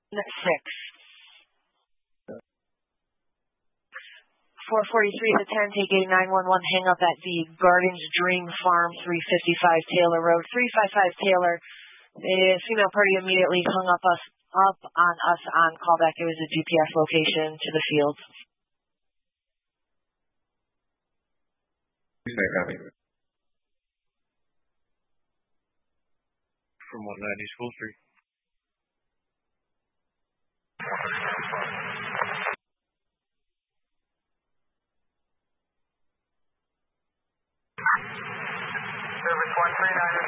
443 to 10, take a 911, hang up at the Gardens Dream Farm, 355 Taylor Road, 355 Taylor. The female party immediately hung up on us on callback. It was a GPS location to the field. From 190 School Street. Service 139